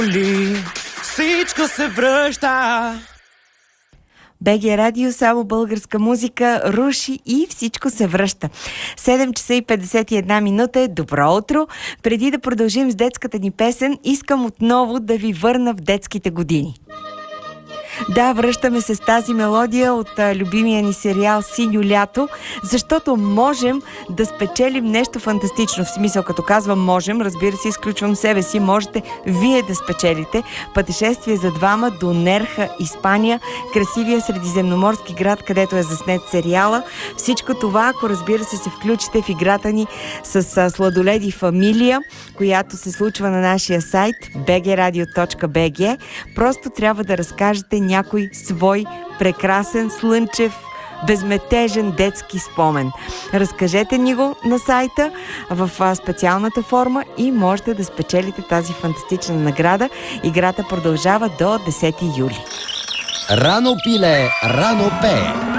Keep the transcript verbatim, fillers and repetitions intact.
Всичко се връща. БГ Радио, само българска музика, руши и всичко се връща. седем часа и петдесет и една минута е. Добро утро! Преди да продължим с детската ни песен, искам отново да ви върна в детските години. Да, връщаме се с тази мелодия от а, любимия ни сериал "Синьо лято", защото можем да спечелим нещо фантастично. В смисъл, като казвам можем, разбира се, изключвам себе си, можете вие да спечелите пътешествие за двама до Нерха, Испания, красивия средиземноморски град, където е заснет сериала. Всичко това, ако разбира се, се включите в играта ни с а, Сладоледи Фамилия, която се случва на нашия сайт би джи радио точка би джи. Просто трябва да разкажете някой свой прекрасен, слънчев, безметежен детски спомен. Разкажете ни го на сайта в специалната форма и можете да спечелите тази фантастична награда. Играта продължава до десети юли. Рано пиле, рано пее.